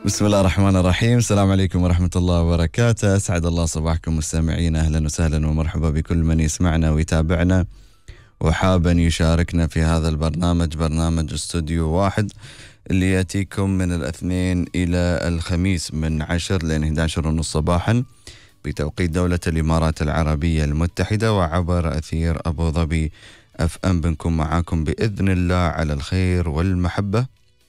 بسم الله الرحمن الرحيم. السلام عليكم ورحمة الله وبركاته. أسعد الله صباحكم مستمعين، أهلا وسهلا ومرحبا بكل من يسمعنا ويتابعنا وحابا يشاركنا في هذا البرنامج، برنامج استوديو واحد اللي يأتيكم من الاثنين إلى الخميس من 10 لين 11 ونص صباحا بتوقيت دولة الإمارات العربية المتحدة، وعبر أثير أبو ظبي اف ام. بنكون معاكم بإذن الله على الخير والمحبة.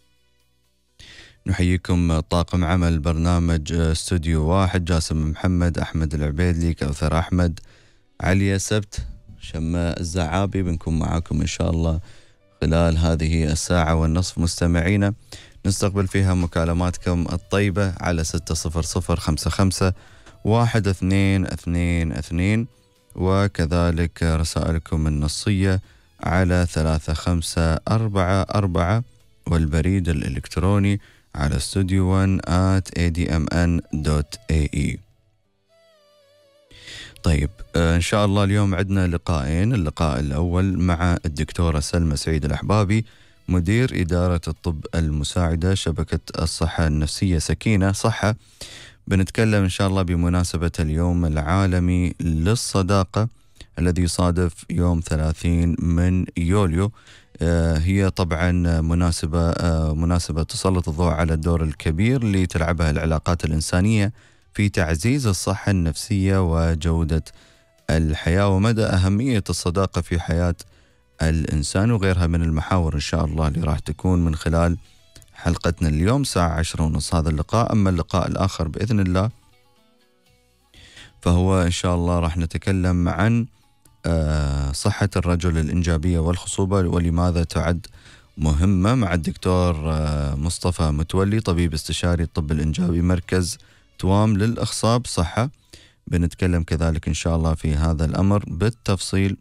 نحييكم طاقم عمل برنامج استوديو واحد: جاسم محمد، أحمد العبيدلي، كوثر أحمد، عليا سبت، شماء الزعابي. بنكون معاكم إن شاء الله خلال هذه الساعة والنصف مستمعينا، نستقبل فيها مكالماتكم الطيبة على 600551222، وكذلك رسائلكم النصية على 3544، والبريد الإلكتروني على studio1@admn.ae. طيب إن شاء الله اليوم عندنا لقاءين. اللقاء الأول مع الدكتورة سلمى سعيد الأحبابي، مدير إدارة الطب المساعدة شبكة الصحة النفسية سكينة صحة. بنتكلم إن شاء الله بمناسبة اليوم العالمي للصداقة الذي يصادف يوم 30 من يوليو. هي طبعا مناسبة تسلط الضوء على الدور الكبير اللي تلعبها العلاقات الإنسانية في تعزيز الصحة النفسية وجودة الحياة، ومدى أهمية الصداقة في حياة الإنسان، وغيرها من المحاور إن شاء الله اللي راح تكون من خلال حلقتنا اليوم الساعة 10:30 هذا اللقاء. أما اللقاء الآخر بإذن الله فهو إن شاء الله راح نتكلم عن صحة الرجل، الإنجابية والخصوبة، ولماذا تعد مهمة، مع الدكتور مصطفى متولي، طبيب استشاري الطب الإنجابي، مركز توام للإخصاب صحة. بنتكلم كذلك إن شاء الله في هذا الأمر بالتفصيل،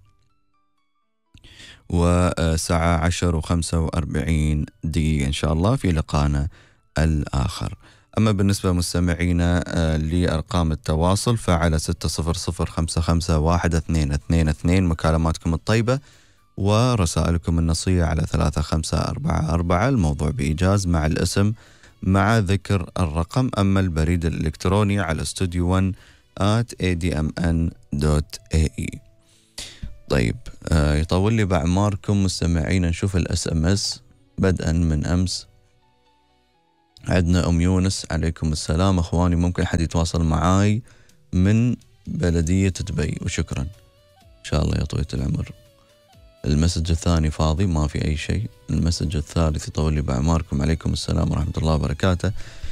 وساعة 10:45 إن شاء الله في لقاءنا الآخر. أما بالنسبة مستمعينا لأرقام التواصل فعلى 600551222 مكالماتكم الطيبة ورسائلكم النصية على 3544، الموضوع بإيجاز مع الاسم مع ذكر الرقم. أما البريد الإلكتروني على studio1@admn.ae. طيب يطول لي بأعماركم مستمعين. نشوف الSMS بدءا من أمس. عندنا أم يونس: عليكم السلام أخواني، ممكن حد يتواصل معاي من بلدية دبي؟ وشكرا إن شاء الله يا طويلة العمر. المسج الثاني فاضي، ما في أي شيء. المسج الثالث: يطول لي بأعماركم، عليكم السلام ورحمة الله وبركاته.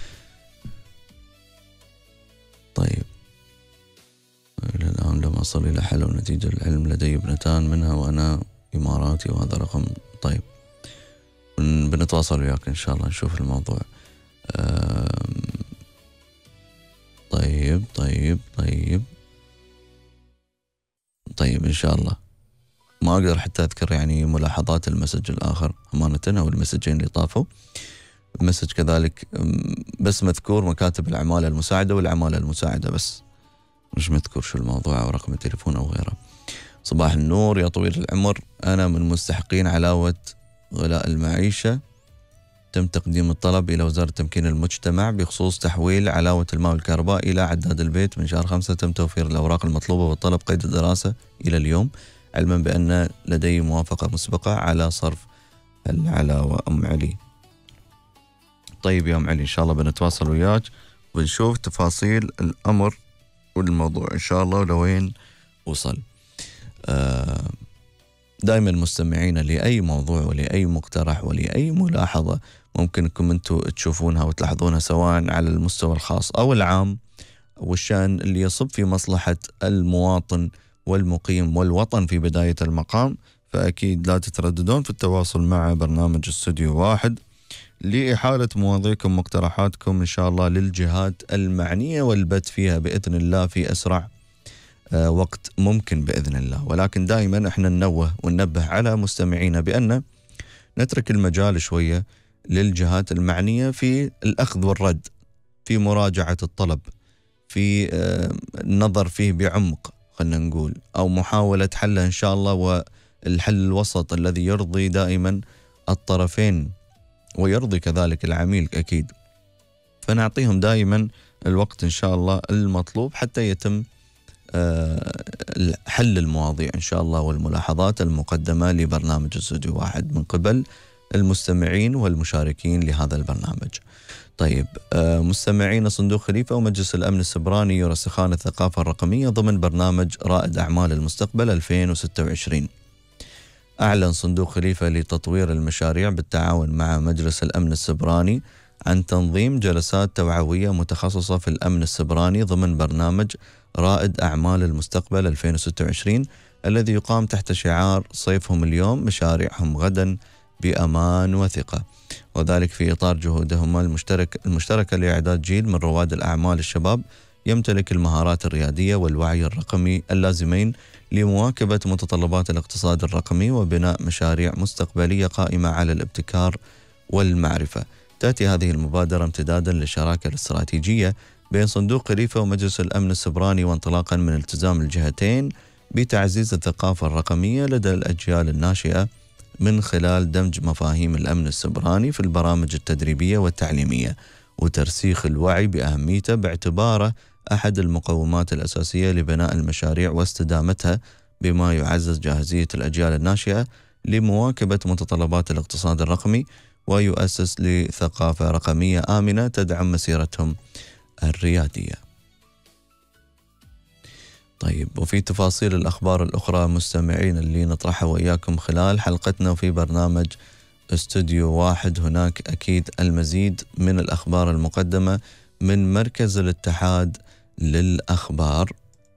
طيب إلى الآن لم أصل إلى حل ونتيجة العلم، لدي ابنتان منها وأنا إماراتي وهذا رقم. طيب بنتواصل وياك إن شاء الله نشوف الموضوع. طيب طيب طيب طيب إن شاء الله. ما أقدر حتى أذكر يعني ملاحظات المسج الآخر أمانة، أو المسجين اللي طافوا. المسج كذلك بس مذكور مكاتب العمالة المساعدة والعمالة المساعدة بس، مش مذكور شو الموضوع أو رقم التليفون أو غيره. صباح النور يا طويل العمر، أنا من مستحقين علاوة غلاء المعيشة. تم تقديم الطلب إلى وزارة تمكين المجتمع بخصوص تحويل علاوة الماء والكهرباء إلى عداد البيت من شهر 5. تم توفير الأوراق المطلوبة والطلب قيد الدراسة إلى اليوم، علما بأن لدي موافقة مسبقة على صرف العلاوة. أم علي: طيب يا أم علي، إن شاء الله بنتواصل وياك ونشوف تفاصيل الأمر والموضوع إن شاء الله لوين وصل. دائما مستمعين لأي موضوع ولأي مقترح ولأي ملاحظة ممكن انكم انتم تشوفونها وتلاحظونها سواء على المستوى الخاص أو العام، والشأن اللي يصب في مصلحة المواطن والمقيم والوطن في بداية المقام، فأكيد لا تترددون في التواصل مع برنامج استوديو واحد لإحالة مواضيعكم مقترحاتكم إن شاء الله للجهات المعنية والبت فيها بإذن الله في أسرع وقت ممكن بإذن الله. ولكن دائما احنا ننوه وننبه على مستمعينا بأن نترك المجال شوية للجهات المعنية في الأخذ والرد، في مراجعة الطلب، في النظر فيه بعمق خلنا نقول، أو محاولة حله إن شاء الله، والحل الوسط الذي يرضي دائما الطرفين ويرضي كذلك العميل أكيد. فنعطيهم دائما الوقت إن شاء الله المطلوب حتى يتم حل المواضيع إن شاء الله والملاحظات المقدمة لبرنامج استوديو واحد من قبل المستمعين والمشاركين لهذا البرنامج. طيب مستمعين صندوق خليفة ومجلس الأمن السبراني يرسخان الثقافة الرقمية ضمن برنامج رائد أعمال المستقبل 2026. أعلن صندوق خليفة لتطوير المشاريع بالتعاون مع مجلس الأمن السبراني عن تنظيم جلسات توعوية متخصصة في الأمن السبراني ضمن برنامج رائد أعمال المستقبل 2026 الذي يقام تحت شعار صيفهم اليوم مشاريعهم غدا بأمان وثقة، وذلك في إطار جهودهم المشتركة لإعداد جيل من رواد الأعمال الشباب يمتلك المهارات الريادية والوعي الرقمي اللازمين لمواكبة متطلبات الاقتصاد الرقمي وبناء مشاريع مستقبلية قائمة على الابتكار والمعرفة. تأتي هذه المبادرة امتدادا للشراكة الاستراتيجية بين صندوق خليفة ومجلس الأمن السبراني وانطلاقا من التزام الجهتين بتعزيز الثقافة الرقمية لدى الأجيال الناشئة من خلال دمج مفاهيم الأمن السبراني في البرامج التدريبية والتعليمية وترسيخ الوعي بأهميته باعتباره أحد المقومات الأساسية لبناء المشاريع واستدامتها، بما يعزز جاهزية الأجيال الناشئة لمواكبة متطلبات الاقتصاد الرقمي ويؤسس لثقافة رقمية آمنة تدعم مسيرتهم الريادية. طيب، وفي تفاصيل الأخبار الأخرى مستمعين اللي نطرحها وإياكم خلال حلقتنا في برنامج استوديو واحد، هناك أكيد المزيد من الأخبار المقدمة من مركز الاتحاد للأخبار.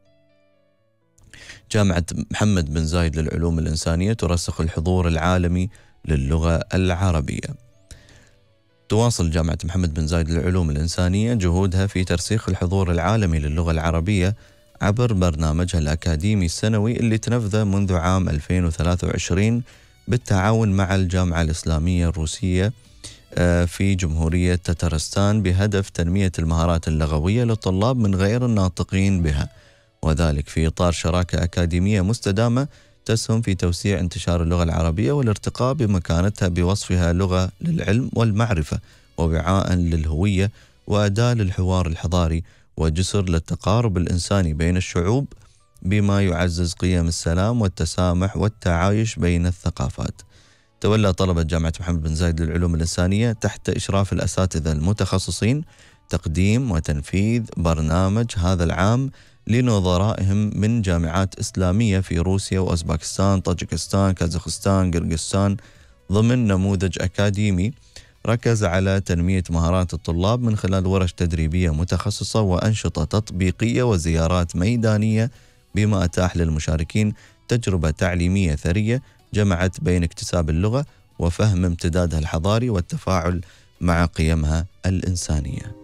جامعة محمد بن زايد للعلوم الإنسانية ترسخ الحضور العالمي للغة العربية. تواصل جامعة محمد بن زايد للعلوم الإنسانية جهودها في ترسيخ الحضور العالمي للغة العربية عبر برنامجها الأكاديمي السنوي اللي تنفذ منذ عام 2023 بالتعاون مع الجامعة الإسلامية الروسية في جمهورية تترستان بهدف تنمية المهارات اللغوية للطلاب من غير الناطقين بها، وذلك في إطار شراكة أكاديمية مستدامة تسهم في توسيع انتشار اللغة العربية والارتقاء بمكانتها بوصفها لغة للعلم والمعرفة ووعاء للهوية وأداة للحوار الحضاري وجسر للتقارب الإنساني بين الشعوب، بما يعزز قيم السلام والتسامح والتعايش بين الثقافات. تولى طلبة جامعة محمد بن زايد للعلوم الإنسانية تحت إشراف الأساتذة المتخصصين تقديم وتنفيذ برنامج هذا العام لنظرائهم من جامعات إسلامية في روسيا وأوزباكستان، طاجكستان، كازاخستان، قرقستان، ضمن نموذج أكاديمي ركز على تنمية مهارات الطلاب من خلال ورش تدريبية متخصصة وأنشطة تطبيقية وزيارات ميدانية، بما أتاح للمشاركين تجربة تعليمية ثرية جمعت بين اكتساب اللغة وفهم امتدادها الحضاري والتفاعل مع قيمها الإنسانية.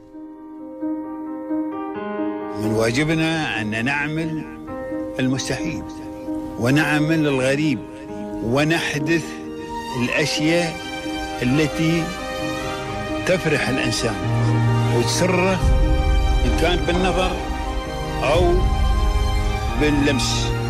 من واجبنا أن نعمل المستحيل ونعمل الغريب ونحدث الأشياء التي تفرح الإنسان وتسره إن كان بالنظر أو باللمس.